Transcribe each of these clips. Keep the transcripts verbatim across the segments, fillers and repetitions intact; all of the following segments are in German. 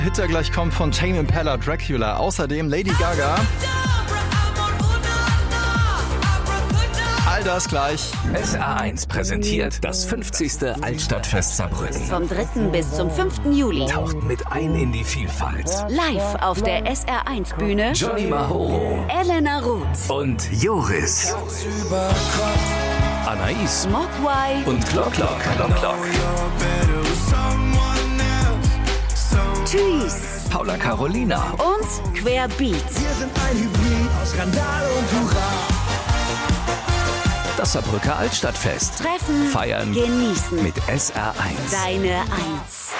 Hit, der gleich kommt von Tame Impala, Dracula. Außerdem Lady Gaga. All das gleich. S R eins präsentiert das fünfzigste Altstadtfest Saarbrücken. Vom dritten bis zum fünften Juli. Taucht mit ein in die Vielfalt. Live auf der S R eins Bühne. Johnny Mahoro. Elena Ruth. Und Joris. Anais. Mogwai. Und Glock Glock. Glock Glock. Tschüss. Paula Carolina. Und Querbeat. Wir sind ein Hybrid aus Skandal und Hurra. Das Saarbrücker Altstadtfest. Treffen. Feiern. Genießen. Mit S R eins. Deine Eins.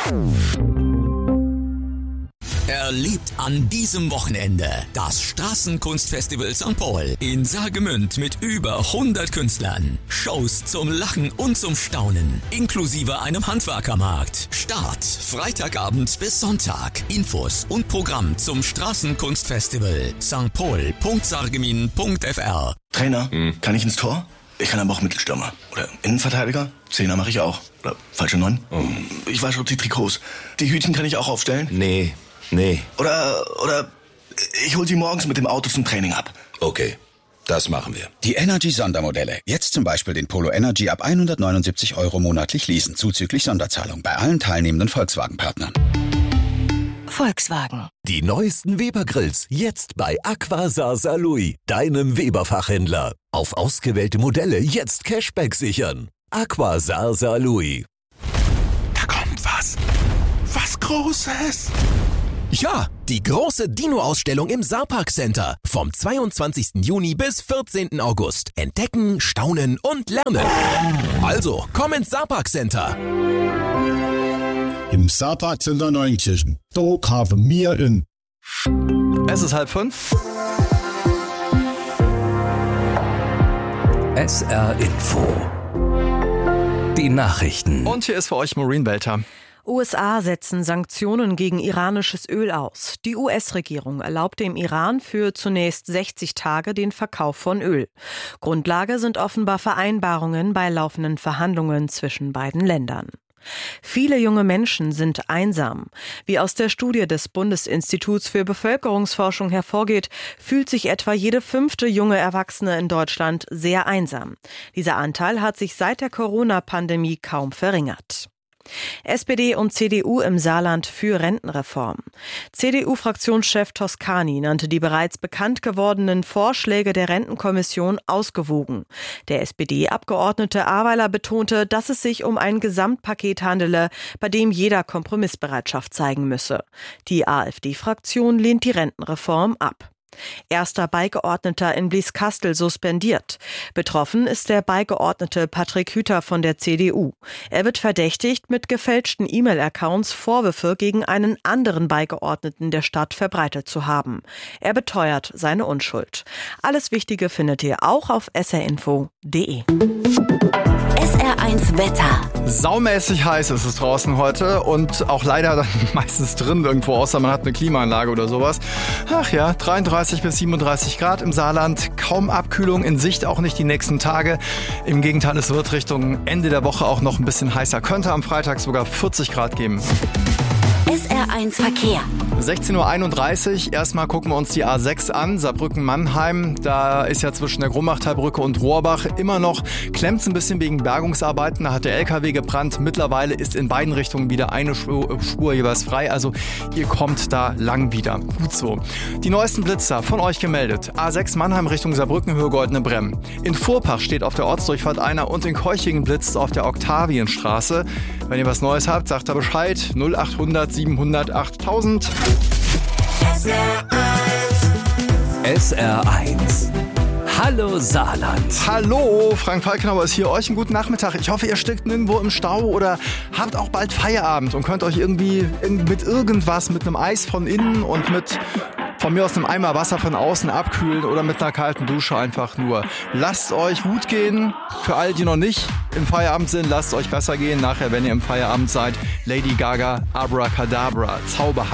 Erlebt an diesem Wochenende das Straßenkunstfestival Sankt Paul in Saargemünd mit über hundert Künstlern. Shows zum Lachen und zum Staunen, inklusive einem Handwerkermarkt. Start Freitagabend bis Sonntag. Infos und Programm zum Straßenkunstfestival sanktpaul punkt sargemin punkt f r. Trainer, hm. kann ich ins Tor? Ich kann aber auch Mittelstürmer. Oder Innenverteidiger. Zehner mache ich auch. Oder falsche Neun. Oh. Ich wasche auch die Trikots. Die Hütchen kann ich auch aufstellen. Nee, nee. Oder, oder ich hol sie morgens mit dem Auto zum Training ab. Okay, das machen wir. Die Energy-Sondermodelle. Jetzt zum Beispiel den Polo Energy ab hundertneunundsiebzig Euro monatlich leasen, zuzüglich Sonderzahlung bei allen teilnehmenden Volkswagen-Partnern. Volkswagen. Die neuesten Weber-Grills jetzt bei Aqua Saar-Saarlouis, deinem Weber-Fachhändler. Auf ausgewählte Modelle jetzt Cashback sichern. Aqua Saar-Saarlouis. Da kommt was. Was Großes. Ja, die große Dino-Ausstellung im Saarpark Center. Vom zweiundzwanzigsten Juni bis vierzehnten August. Entdecken, staunen und lernen. Also, komm ins Saarpark Center. Im Saarpark Center Neunkirchen. Dort haben wir in. Es ist halb fünf. S R Info. Die Nachrichten. Und hier ist für euch Maureen Belter. U S A setzen Sanktionen gegen iranisches Öl aus. Die U S-Regierung erlaubte im Iran für zunächst sechzig Tage den Verkauf von Öl. Grundlage sind offenbar Vereinbarungen bei laufenden Verhandlungen zwischen beiden Ländern. Viele junge Menschen sind einsam. Wie aus der Studie des Bundesinstituts für Bevölkerungsforschung hervorgeht, fühlt sich etwa jede fünfte junge Erwachsene in Deutschland sehr einsam. Dieser Anteil hat sich seit der Corona-Pandemie kaum verringert. S P D und C D U im Saarland für Rentenreform. C D U-Fraktionschef Toscani nannte die bereits bekannt gewordenen Vorschläge der Rentenkommission ausgewogen. Der S P D-Abgeordnete Aweiler betonte, dass es sich um ein Gesamtpaket handele, bei dem jeder Kompromissbereitschaft zeigen müsse. Die AfD-Fraktion lehnt die Rentenreform ab. Erster Beigeordneter in Blieskastel suspendiert. Betroffen ist der Beigeordnete Patrick Hüter von der C D U. Er wird verdächtigt, mit gefälschten E-Mail-Accounts Vorwürfe gegen einen anderen Beigeordneten der Stadt verbreitet zu haben. Er beteuert seine Unschuld. Alles Wichtige findet ihr auch auf s r info punkt d e. S R eins Wetter. Saumäßig heiß ist es draußen heute und auch leider dann meistens drin irgendwo, außer man hat eine Klimaanlage oder sowas. Ach ja, dreiunddreißig bis siebenunddreißig Grad im Saarland, kaum Abkühlung in Sicht, auch nicht die nächsten Tage. Im Gegenteil, es wird Richtung Ende der Woche auch noch ein bisschen heißer. Könnte am Freitag sogar vierzig Grad geben. S R eins Verkehr. sechzehn Uhr einunddreißig. Erstmal gucken wir uns die A sechs an. Saarbrücken-Mannheim. Da ist ja zwischen der Grumbachtalbrücke und Rohrbach immer noch, klemmt es ein bisschen wegen Bergungsarbeiten. Da hat der L K W gebrannt. Mittlerweile ist in beiden Richtungen wieder eine Spur, Spur jeweils frei. Also ihr kommt da lang wieder. Gut so. Die neuesten Blitzer von euch gemeldet. A sechs Mannheim Richtung Saarbrücken, Höhe Goldene Bremm. In Furpach steht auf der Ortsdurchfahrt einer und in Keuchingen blitzt auf der Oktavienstraße. Wenn ihr was Neues habt, sagt da Bescheid. null achthundert siebenhundert achttausend. S R eins. Hallo Saarland. Hallo, Frank Falkenauer ist hier. Euch einen guten Nachmittag. Ich hoffe, ihr steckt nirgendwo im Stau oder habt auch bald Feierabend und könnt euch irgendwie mit irgendwas, mit einem Eis von innen und mit von mir aus einem Eimer Wasser von außen abkühlen oder mit einer kalten Dusche einfach nur. Lasst euch gut gehen. Für alle, die noch nicht im Feierabend sind, lasst euch besser gehen. Nachher, wenn ihr im Feierabend seid, Lady Gaga, Abracadabra, Zauberhaft.